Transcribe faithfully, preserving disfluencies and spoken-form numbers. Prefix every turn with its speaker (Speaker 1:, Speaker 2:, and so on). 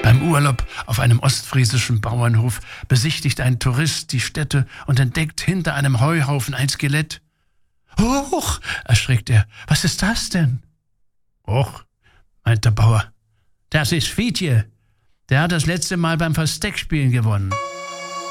Speaker 1: Beim Urlaub auf einem ostfriesischen Bauernhof besichtigt ein Tourist die Stätte und entdeckt hinter einem Heuhaufen ein Skelett. »Huch«, erschrickt er, »was ist das denn?« »Och«, meint der Bauer, »das ist Fietje. Der hat das letzte Mal beim Versteckspielen gewonnen.«